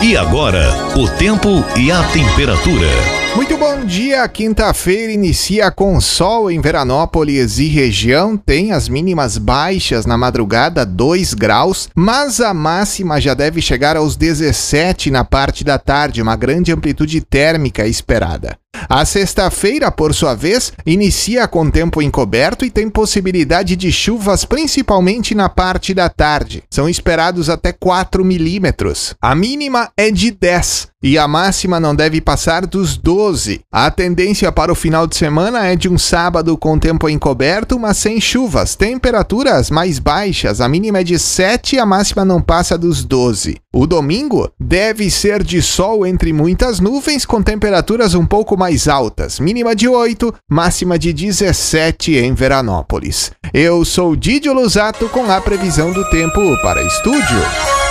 E agora, o tempo e a temperatura. Muito bom dia, quinta-feira inicia com sol em Veranópolis e região, tem as mínimas baixas na madrugada, 2 graus, mas a máxima já deve chegar aos 17 na parte da tarde, uma grande amplitude térmica esperada. A sexta-feira, por sua vez, inicia com tempo encoberto e tem possibilidade de chuvas principalmente na parte da tarde. São esperados até 4 milímetros. A mínima é de 10 e a máxima não deve passar dos 12. A tendência para o final de semana é de um sábado com tempo encoberto, mas sem chuvas. Temperaturas mais baixas, a mínima é de 7 e a máxima não passa dos 12. O domingo deve ser de sol entre muitas nuvens, com temperaturas um pouco mais altas, mínima de 8, máxima de 17 em Veranópolis. Eu sou Didio Lusato com a previsão do tempo para estúdio.